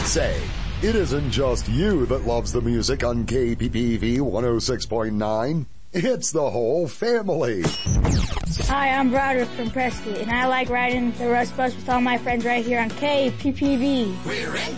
say, it isn't just you that loves the music on KPPV 106.9. It's the whole family. Hi, I'm Broderick from Prescott, and I like riding the Rush Bus with all my friends right here on KPPV. We're in